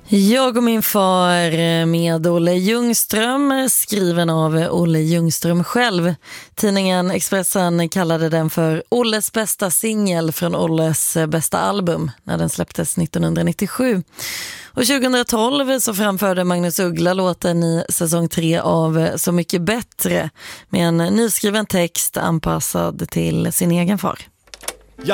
Jag och min far med Olle Ljungström, skriven av Olle Ljungström själv. Tidningen Expressen kallade den för Olles bästa singel från Olles bästa album när den släpptes 1997. Och 2012 så framförde Magnus Uggla låten i säsong 3 av Så mycket bättre med en nyskriven text anpassad till sin egen far.